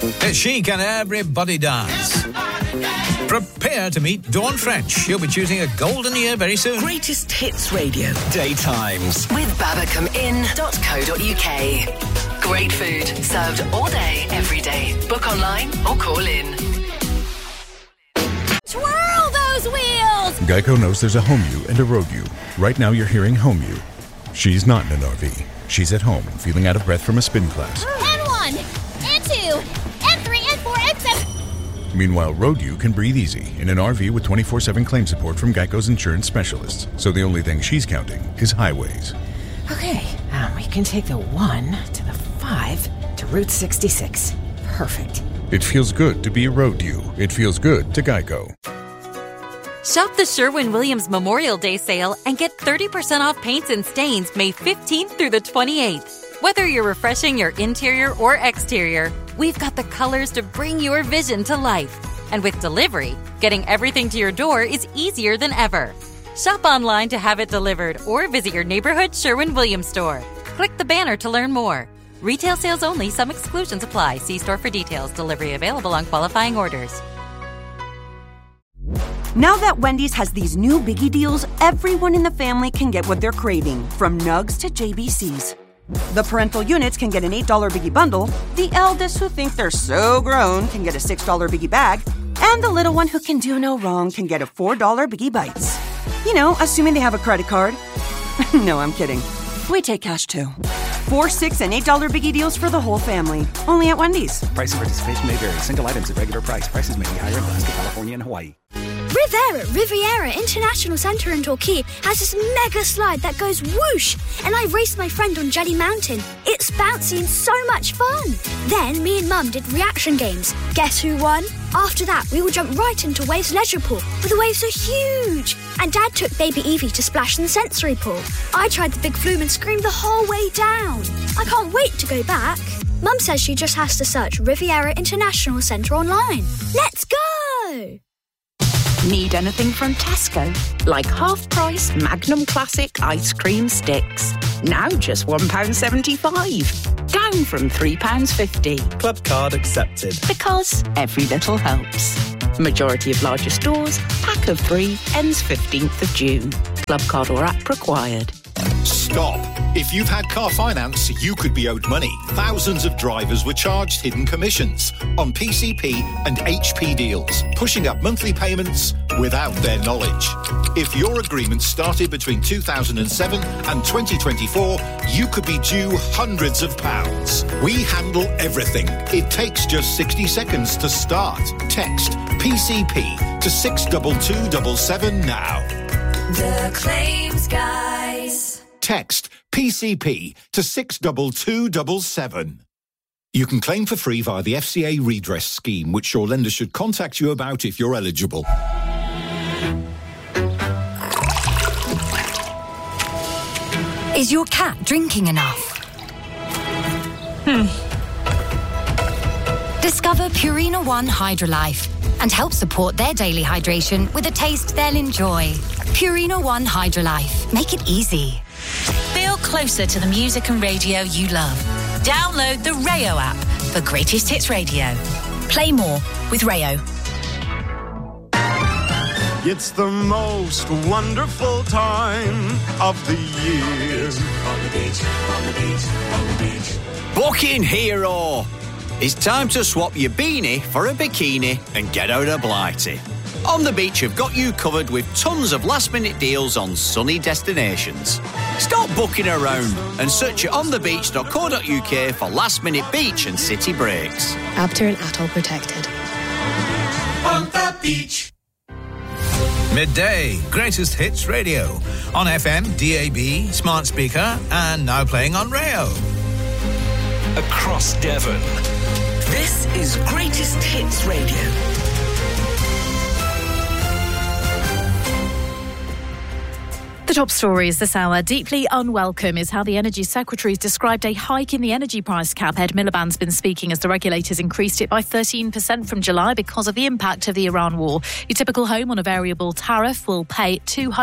It's Chic and Everybody Dance. Prepare to meet Dawn French. She'll be choosing a golden year very soon. Greatest Hits Radio. Daytimes. With babacomein.co.uk. Great food, served all day, every day. Book online or call in. Twirl those wheels! Geico knows there's a home you and a road you. Right now you're hearing home you. She's not in an RV. She's at home, feeling out of breath from a spin class. N1, N2, N3, N4, N7. Meanwhile, road you can breathe easy in an RV with 24/7 claim support from Geico's insurance specialists. So the only thing she's counting is highways. Okay, we can take the 1 to the 5 to Route 66. Perfect. It feels good to be a road you. It feels good to Geico. Shop the Sherwin-Williams Memorial Day sale and get 30% off paints and stains May 15th through the 28th. Whether you're refreshing your interior or exterior, we've got the colors to bring your vision to life. And with delivery, getting everything to your door is easier than ever. Shop online to have it delivered or visit your neighborhood Sherwin-Williams store. Click the banner to learn more. Retail sales only. Some exclusions apply. See store for details. Delivery available on qualifying orders. Now that Wendy's has these new biggie deals, everyone in the family can get what they're craving, from nugs to JBCs. The parental units can get an $8 biggie bundle, the eldest who think they're so grown can get a $6 biggie bag, and the little one who can do no wrong can get a $4 biggie bites. You know, assuming they have a credit card. No, I'm kidding. We take cash too. 4, 6, and $8 biggie deals for the whole family. Only at Wendy's. Price and participation may vary. Single items at regular price. Prices may be higher in Alaska, California, and Hawaii. Riviera International Centre in Torquay has this mega slide that goes whoosh, and I raced my friend on Jelly Mountain. It's bouncy and so much fun. Then me and Mum did reaction games. Guess who won? After that, we all jumped right into Waves Leisure Pool, but the waves are huge. And Dad took baby Evie to splash in the sensory pool. I tried the big flume and screamed the whole way down. I can't wait to go back. Mum says she just has to search Riviera International Centre online. Let's go! Need anything from Tesco? Like half-price Magnum Classic ice cream sticks. Now just £1.75. Down from £3.50. Club card accepted. Because every little helps. Majority of larger stores, pack of 3, ends 15th of June. Club card or app required. Stop. If you've had car finance, you could be owed money. Thousands of drivers were charged hidden commissions on PCP and HP deals, pushing up monthly payments without their knowledge. If your agreement started between 2007 and 2024, you could be due hundreds of pounds. We handle everything. It takes just 60 seconds to start. Text PCP to 62277 now. The Claims Guys. Text PCP to 62277. You can claim for free via the FCA redress scheme, which your lender should contact you about if you're eligible. Is your cat drinking enough? Discover Purina One Hydrolife and help support their daily hydration with a taste they'll enjoy. Purina One Hydrolife. Make it easy. Feel closer to the music and radio you love. Download the Rayo app for Greatest Hits Radio. Play more with Rayo. It's the most wonderful time of the year. On the beach, on the beach, on the beach. Booking Hero. It's time to swap your beanie for a bikini and get out of Blighty. On the Beach have got you covered with tons of last-minute deals on sunny destinations. Stop booking around and search at onthebeach.co.uk for last-minute beach and city breaks. Abter and Atoll protected. On the Beach. Midday, Greatest Hits Radio. On FM, DAB, smart speaker, and now playing on Rayo. Across Devon. This is Greatest Hits Radio. The The top stories this hour. Deeply unwelcome is how the Energy Secretary's described a hike in the energy price cap. Ed Miliband's been speaking as the regulators increased it by 13% from July because of the impact of the Iran war. Your typical home on a variable tariff will pay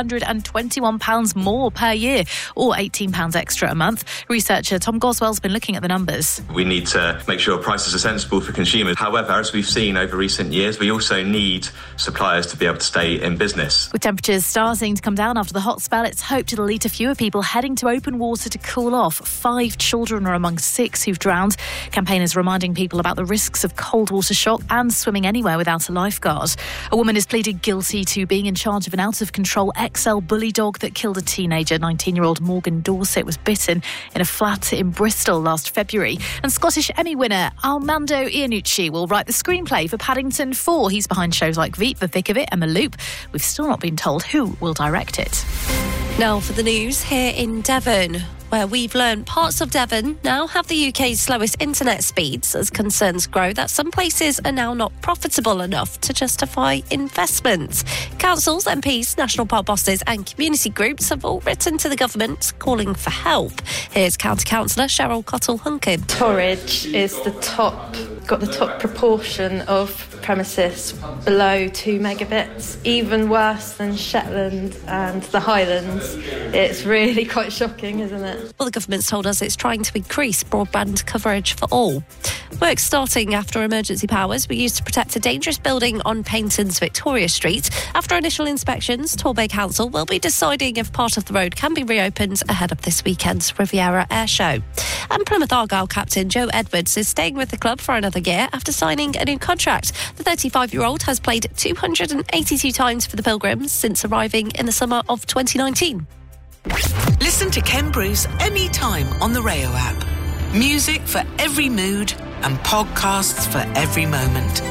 £221 more per year or £18 extra a month. Researcher Tom Goswell's been looking at the numbers. We need to make sure prices are sensible for consumers. However, as we've seen over recent years, we also need suppliers to be able to stay in business. With temperatures starting to come down after the hot spell, it's hoped it'll lead to fewer people heading to open water to cool off. 5 children are among 6 who've drowned. Campaigners reminding people about the risks of cold water shock and swimming anywhere without a lifeguard. A woman has pleaded guilty to being in charge of an out-of-control XL bully dog that killed a teenager. 19-year-old Morgan Dorset was bitten in a flat in Bristol last February. And Scottish Emmy winner Armando Iannucci will write the screenplay for Paddington 4. He's behind shows like Veep, The Thick of It and The Loop. We've still not been told who will direct it. Now for the news here in Devon, where we've learned parts of Devon now have the UK's slowest internet speeds as concerns grow that some places are now not profitable enough to justify investments. Councils, MPs, national park bosses and community groups have all written to the government calling for help. Here's County Councillor Cheryl Cottle-Hunkin. Torridge is got the top proportion of premises below 2 megabits, even worse than Shetland and the Highlands. It's really quite shocking, isn't it? Well, the government's told us it's trying to increase broadband coverage for all. Work starting after emergency powers were used to protect a dangerous building on Paignton's Victoria Street. After initial inspections, Torbay Council will be deciding if part of the road can be reopened ahead of this weekend's Riviera Air Show. And Plymouth Argyle captain Joe Edwards is staying with the club for another year after signing a new contract. The 35-year-old has played 282 times for the Pilgrims since arriving in the summer of 2019. Listen to Ken Bruce anytime on the Rayo app. Music for every mood and podcasts for every moment.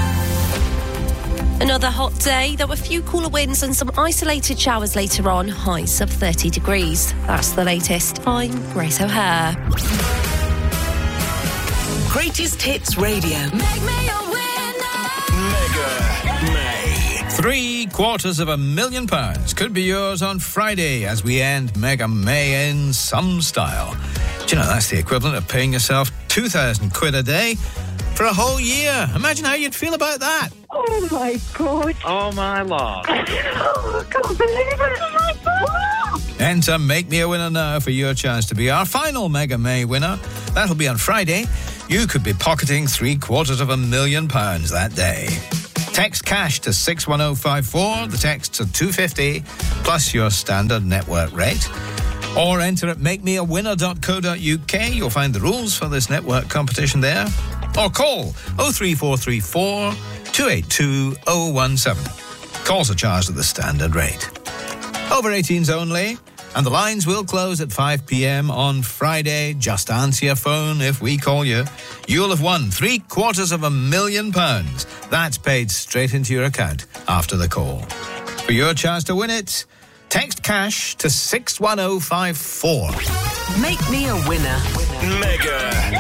Another hot day. There were few cooler winds and some isolated showers later on. Highs of 30 degrees. That's the latest. I'm Grace O'Hare. Greatest Hits Radio. Mega May. £750,000 could be yours on Friday as we end Mega May in some style. Do you know that's the equivalent of paying yourself £2,000 a day for a whole year? Imagine how you'd feel about that. Oh my God. Oh my Lord. I can't believe it. Oh my God. Enter Make Me a Winner now for your chance to be our final Mega May winner. That'll be on Friday. You could be pocketing £750,000 that day. Text cash to 61054. The texts are £250 plus your standard network rate. Or enter at makemeawinner.co.uk. You'll find the rules for this network competition there. Or call 03434 282 017. Calls are charged at the standard rate. Over 18s only. And the lines will close at 5 p.m. on Friday. Just answer your phone if we call you. You'll have won £750,000. That's paid straight into your account after the call. For your chance to win it, text cash to 61054. Make me a winner. Mega